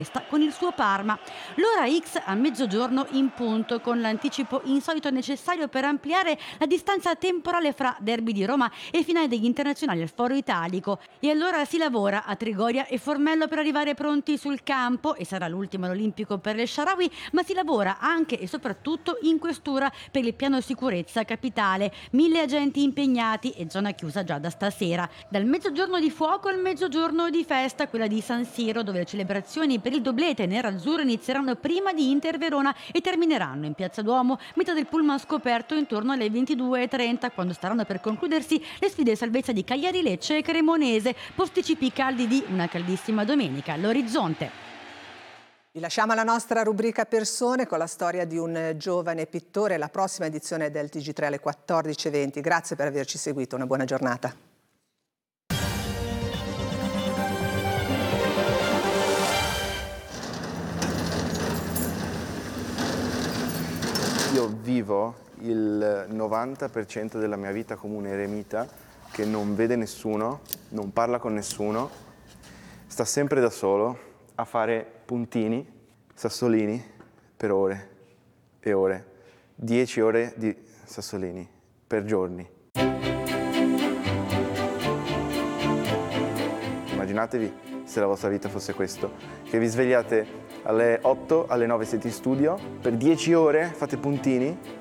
con il suo Parma. L'ora X a mezzogiorno in punto, con l'anticipo insolito necessario per ampliare la distanza temporale fra derby di Roma e finale degli internazionali al Foro Italico. E allora si lavora a Trigoria e Formello per arrivare pronti sul campo, e sarà l'ultimo all'Olimpico per le Shaarawy, ma si lavora anche e soprattutto in questura per il piano sicurezza capitale. 1000 agenti impegnati e zona chiusa già da stasera. Dal mezzogiorno di fuoco al mezzogiorno di festa, quella di San Siro, dove le celebrazioni per il doblete nerazzurro inizieranno prima di Inter Verona e termineranno in Piazza Duomo, metà del pullman scoperto intorno alle 22:30, quando staranno per concludersi le sfide salvezza di Cagliari, Lecce e Cremonese, posticipi caldi di una caldissima domenica all'orizzonte. Vi lasciamo alla nostra rubrica persone con la storia di un giovane pittore, la prossima edizione del TG3 alle 14:20. Grazie per averci seguito, una buona giornata. Io vivo il 90% della mia vita come un eremita che non vede nessuno, non parla con nessuno, sta sempre da solo a fare puntini, sassolini per ore e ore, 10 ore di sassolini per giorni. Immaginatevi se la vostra vita fosse questo, che vi svegliate alle 8, alle 9 siete in studio, per 10 ore fate puntini